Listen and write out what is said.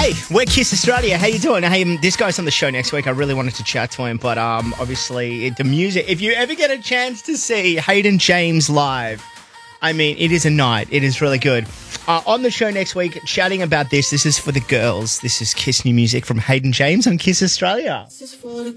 Hey, we're Kiss Australia. How you doing? Hey, this guy's on the show next week. I really wanted to chat to him, but obviously the music. If you ever get a chance to see Hayden James live, I mean, it is a night. It is really good. On the show next week, chatting about this. This is for the girls. This is Kiss New Music from Hayden James on Kiss Australia. This is for the